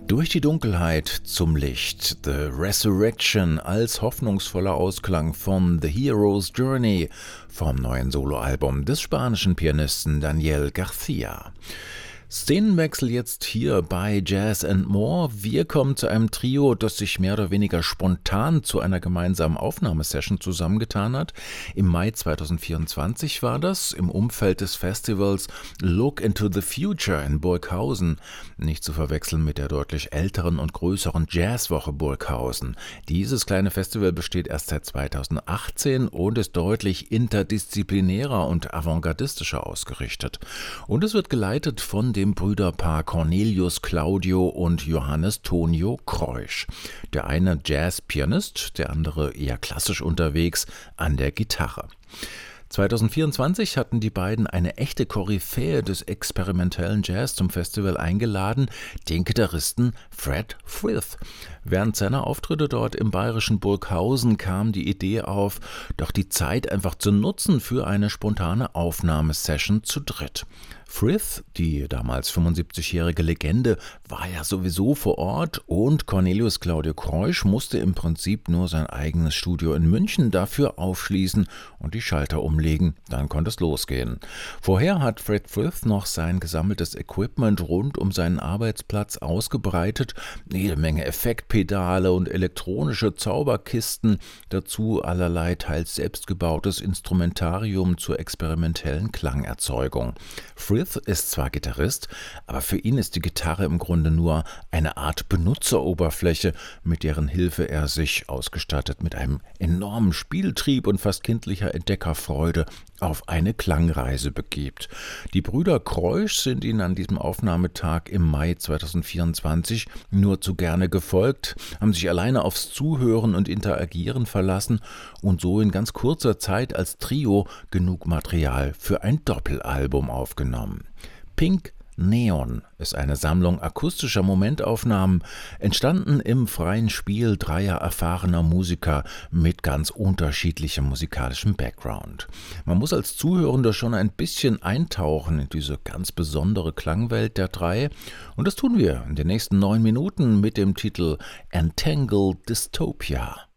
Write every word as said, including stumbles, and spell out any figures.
Durch die Dunkelheit zum Licht, The Resurrection als hoffnungsvoller Ausklang von The Hero's Journey vom neuen Soloalbum des spanischen Pianisten Daniel Garcia. Szenenwechsel jetzt hier bei Jazz and More. Wir kommen zu einem Trio, das sich mehr oder weniger spontan zu einer gemeinsamen Aufnahmesession zusammengetan hat. Im Mai zweitausendvierundzwanzig war das im Umfeld des Festivals Look into the Future in Burghausen. Nicht zu verwechseln mit der deutlich älteren und größeren Jazzwoche Burghausen. Dieses kleine Festival besteht erst seit zweitausendachtzehn und ist deutlich interdisziplinärer und avantgardistischer ausgerichtet. Und es wird geleitet von dem Brüderpaar Cornelius Claudio und Johannes Tonio Kreusch. Der eine Jazz-Pianist, der andere eher klassisch unterwegs an der Gitarre. zweitausendvierundzwanzig hatten die beiden eine echte Koryphäe des experimentellen Jazz zum Festival eingeladen, den Gitarristen Fred Frith. Während seiner Auftritte dort im bayerischen Burghausen kam die Idee auf, doch die Zeit einfach zu nutzen für eine spontane Aufnahmesession zu dritt. Frith, die damals fünfundsiebzigjährige Legende, war ja sowieso vor Ort und Cornelius Claudio Kreusch musste im Prinzip nur sein eigenes Studio in München dafür aufschließen und die Schalter umlegen, dann konnte es losgehen. Vorher hat Fred Frith noch sein gesammeltes Equipment rund um seinen Arbeitsplatz ausgebreitet, jede Menge Effektpedale und elektronische Zauberkisten, dazu allerlei teils selbstgebautes Instrumentarium zur experimentellen Klangerzeugung. Frith ist zwar Gitarrist, aber für ihn ist die Gitarre im Grunde nur eine Art Benutzeroberfläche, mit deren Hilfe er sich, ausgestattet mit einem enormen Spieltrieb und fast kindlicher Entdeckerfreude, auf eine Klangreise begibt. Die Brüder Kreusch sind ihnen an diesem Aufnahmetag im Mai zweitausendvierundzwanzig nur zu gerne gefolgt, haben sich alleine aufs Zuhören und Interagieren verlassen und so in ganz kurzer Zeit als Trio genug Material für ein Doppelalbum aufgenommen. Pink Neon ist eine Sammlung akustischer Momentaufnahmen, entstanden im freien Spiel dreier erfahrener Musiker mit ganz unterschiedlichem musikalischem Background. Man muss als Zuhörender schon ein bisschen eintauchen in diese ganz besondere Klangwelt der drei und das tun wir in den nächsten neun Minuten mit dem Titel Entangled Dystopia.